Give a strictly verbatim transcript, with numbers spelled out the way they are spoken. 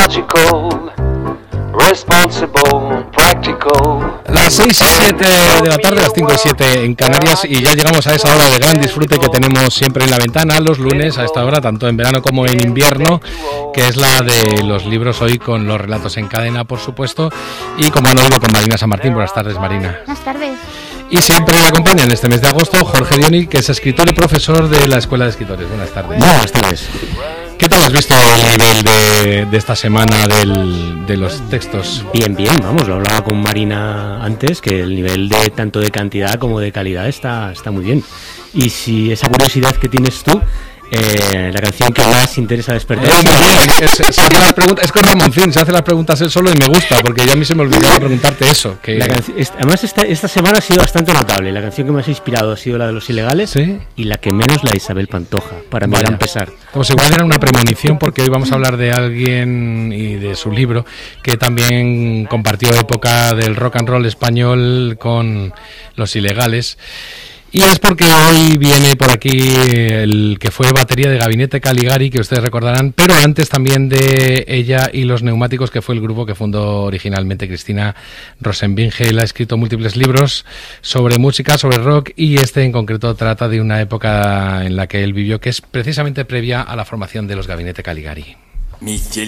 logical, responsible, practical. Las seis y siete de la tarde, las cinco y siete en Canarias, y ya llegamos a esa hora de gran disfrute que tenemos siempre en la ventana los lunes a esta hora, tanto en verano como en invierno, que es la de los libros, hoy con los relatos en cadena, por supuesto, y como no digo, con Marina San Martín. Buenas tardes, Marina. Buenas tardes. Y siempre me acompaña en este mes de agosto Jorge Dioni, que es escritor y profesor de la Escuela de Escritores. Buenas tardes. Buenas tardes. ¿Qué tal has visto el nivel de, de esta semana del, de los textos? Bien, bien, vamos, lo hablaba con Marina antes, que el nivel de tanto de cantidad como de calidad está, está muy bien. Y si esa curiosidad que tienes tú, eh, la canción que más interesa despertar... Eh, muy bien, es, se hace las preguntas, es con Ramoncín, se hace las preguntas él solo y me gusta, porque ya a mí se me olvidaba preguntarte eso. Que... La canción, además, esta, esta semana ha sido bastante notable. La canción que más ha inspirado ha sido la de Los Ilegales, ¿sí? Y la que menos la de Isabel Pantoja, para mi gran pesar. Pues igual era una premonición, porque hoy vamos a hablar de alguien y de su libro que también compartió época del rock and roll español con Los Ilegales. Y es porque hoy viene por aquí el que fue batería de Gabinete Caligari, que ustedes recordarán, pero antes también de ella y Los Neumáticos, que fue el grupo que fundó originalmente Cristina Rosenbinge. Él ha escrito múltiples libros sobre música, sobre rock, y este en concreto trata de una época en la que él vivió, que es precisamente previa a la formación de los Gabinete Caligari. Mi cielo